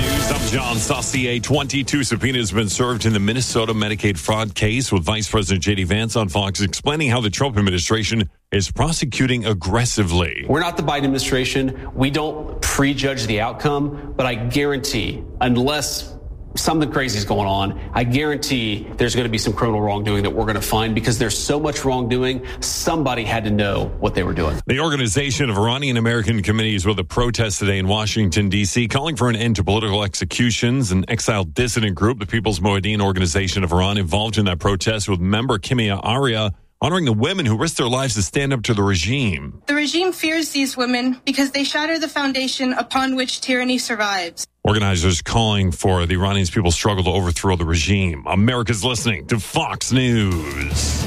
News. I'm John Saucier. 22 subpoenas have been served in the Minnesota Medicaid fraud case, with Vice President J.D. Vance on Fox explaining how the Trump administration is prosecuting aggressively. We're not the Biden administration. We don't prejudge the outcome, but I guarantee, unless something crazy is going on, I guarantee there's going to be some criminal wrongdoing that we're going to find, because there's so much wrongdoing. Somebody had to know what they were doing. The Organization of Iranian American Committees with a protest today in Washington, D.C., calling for an end to political executions. An exiled dissident group, the People's Moaddin Organization of Iran, involved in that protest, with member Kimia Arya honoring the women who risked their lives to stand up to the regime. The regime fears these women because they shatter the foundation upon which tyranny survives. Organizers calling for the Iranian people's struggle to overthrow the regime. America's listening to Fox News.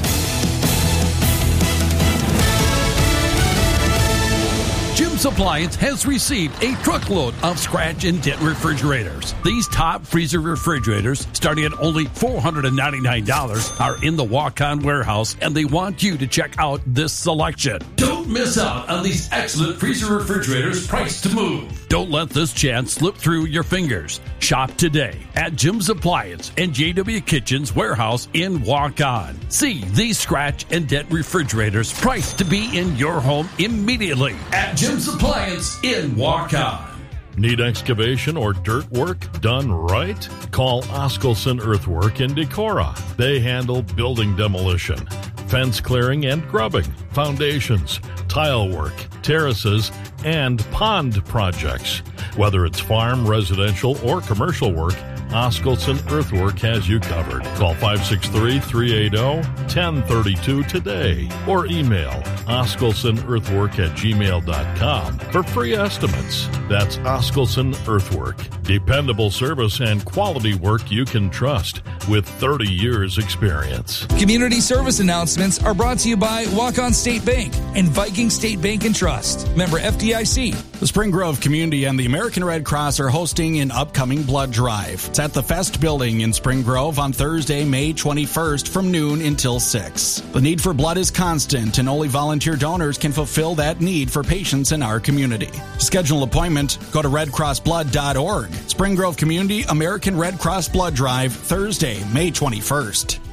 Jim's Appliance has received a truckload of scratch and dent refrigerators. These top freezer refrigerators, starting at only $499, are in the walk-on warehouse, and they want you to check out this selection. Don't miss out on these excellent freezer refrigerators priced to move. Don't let this chance slip through your fingers. Shop today at Jim's Appliance and JW Kitchen's warehouse in Walk-On. See these scratch and dent refrigerators priced to be in your home immediately at Jim's Appliance in Walk-On. Need excavation or dirt work done right? Call Oskelson Earthwork in Decorah. They handle building demolition, fence clearing and grubbing, foundations, tile work, terraces, and pond projects. Whether it's farm, residential, or commercial work, Oskelson Earthwork has you covered. Call 563-380-1032 today or email oskelsonearthwork@gmail.com for free estimates. That's Oskelson Earthwork. Dependable service and quality work you can trust with 30 years experience. Community service announcements are brought to you by Walk-On State Bank and Viking State Bank and Trust. Member FDIC. The Spring Grove community and the American Red Cross are hosting an upcoming blood drive. It's at the Fest Building in Spring Grove on Thursday, May 21st from noon until 6. The need for blood is constant, and only volunteer donors can fulfill that need for patients in our community. To schedule an appointment, go to redcrossblood.org. Spring Grove Community American Red Cross Blood Drive, Thursday, May 21st.